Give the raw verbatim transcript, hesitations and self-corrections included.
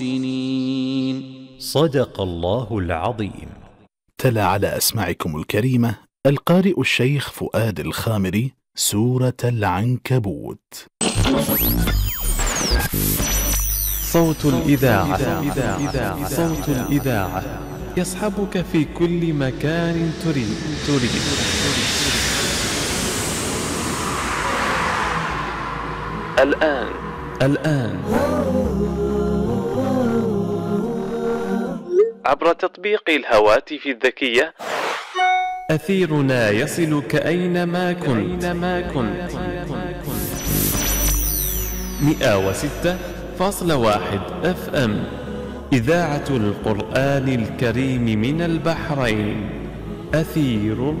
صدق الله العظيم. تلا على أسماعكم الكريمة القارئ الشيخ فؤاد الخامري سورة العنكبوت. صوت الإذاعة. صوت الإذاعة يصحبك في كل مكان تريد تريد الآن الآن عبر تطبيق الهواتف الذكية أثيرنا يصلك أينما كنت مئة وستة فاصلة واحد اف ام إذاعة القرآن الكريم من البحرين. أثير